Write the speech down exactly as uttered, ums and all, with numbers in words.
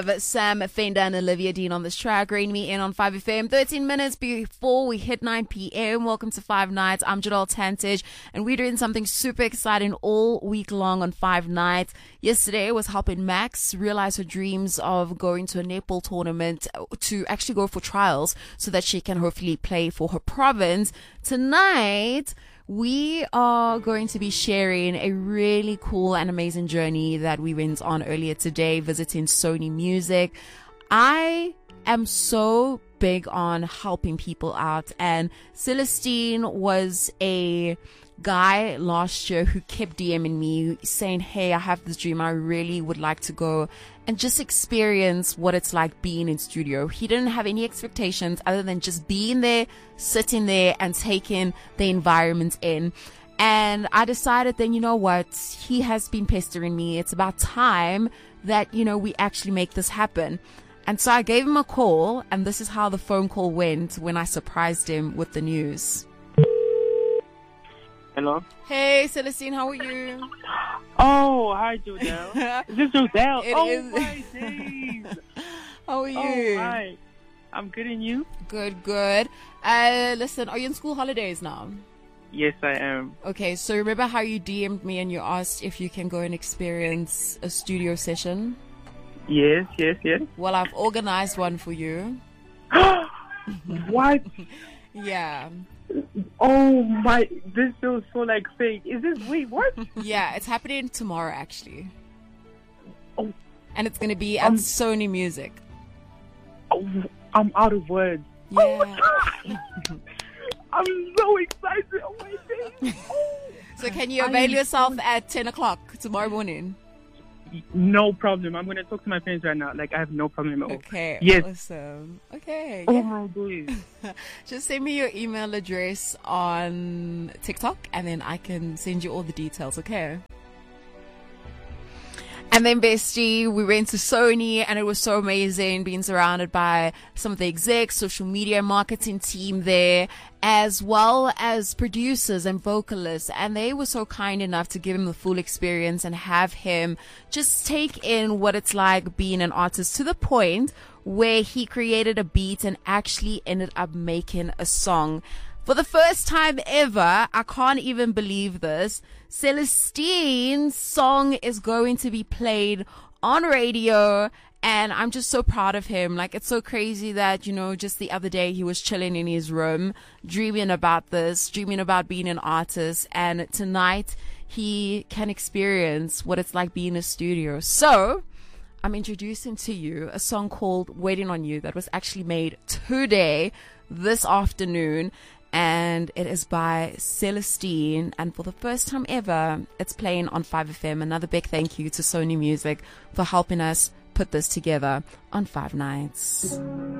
Sam Fender and Olivia Dean on this track. Rain Me In on five F M. thirteen minutes before we hit nine p.m. Welcome to Five Nights. I'm Jadal Tantich, and we're doing something super exciting all week long on Five Nights. Yesterday was helping Max realize her dreams of going to a netball tournament to actually go for trials so that she can hopefully play for her province. Tonight, we are going to be sharing a really cool and amazing journey that we went on earlier today, visiting Sony Music. I am so big on helping people out, and Celestine was a guy last year who kept DMing me saying, hey, I have this dream. I really would like to go and just experience what it's like being in studio. He didn't have any expectations other than just being there, sitting there and taking the environment in. And I decided then, you know what? He has been pestering me. It's about time that, you know, we actually make this happen. And so I gave him a call, and this is how the phone call went when I surprised him with the news. Hello? Hey, Celestine, how are you? Oh, hi, Jodelle. Is this Jodelle? It oh, is. my days. How are you? Oh, hi. I'm good, and you? Good, good. Uh, listen, are you in school holidays now? Yes, I am. Okay, so remember how you D M'd me and you asked if you can go and experience a studio session? Yes, yes, yes. Well, I've organized one for you. What? Yeah. Oh, my. This feels so, like, fake. Is this, wait, what? Yeah, it's happening tomorrow, actually. Oh. And it's going to be at Um, Sony Music. Oh, I'm out of words. Yeah. Oh, my God. I'm so excited. Oh, my days. Oh. So can you I avail am yourself so- at ten o'clock tomorrow morning? No problem. I'm going to talk to my parents right now. Like, I have no problem at all. Okay. Yes. Awesome. Okay. Oh, Yeah. my days. Just send me your email address on TikTok, and then I can send you all the details, okay? And then, bestie, we went to Sony, and it was so amazing being surrounded by some of the execs, social media marketing team there, as well as producers and vocalists. And they were so kind enough to give him the full experience and have him just take in what it's like being an artist, to the point where he created a beat and actually ended up making a song. For the first time ever, I can't even believe this, Celestine's song is going to be played on radio, and I'm just so proud of him. Like, it's so crazy that, you know, just the other day he was chilling in his room, dreaming about this, dreaming about being an artist, and tonight he can experience what it's like being in a studio. So I'm introducing to you a song called Waiting on You that was actually made today, this afternoon. And it is by Celestine, and for the first time ever, it's playing on five F M. Another big thank you to Sony Music for helping us put this together on Five Nights.